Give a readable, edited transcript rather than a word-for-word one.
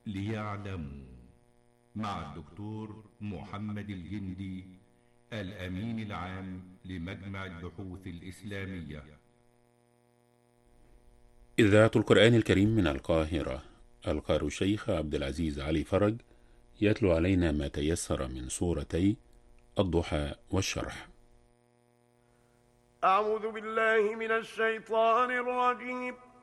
ليعلموا، مع الدكتور محمد الجندي، الأمين العام لمجمع البحوث الإسلامية. إذاعة القرآن الكريم من القاهرة. القارئ الشيخ عبد العزيز علي فرج يتلو علينا ما تيسر من سورتي الضحى والشرح. أعوذ بالله من الشيطان الرجيم.